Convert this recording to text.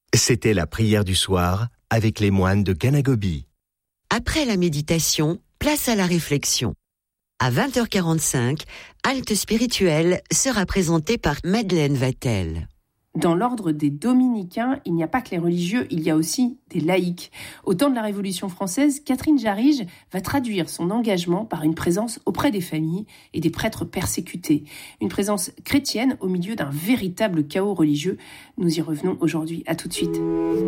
C'était la prière du soir avec les moines de Ganagobi. Après la méditation, place à la réflexion. À 20h45, Halte spirituelle sera présentée par Madeleine Vatel. Dans l'ordre des dominicains, il n'y a pas que les religieux, il y a aussi des laïcs. Au temps de la Révolution française, Catherine Jarige va traduire son engagement par une présence auprès des familles et des prêtres persécutés. Une présence chrétienne au milieu d'un véritable chaos religieux. Nous y revenons aujourd'hui. À tout de suite.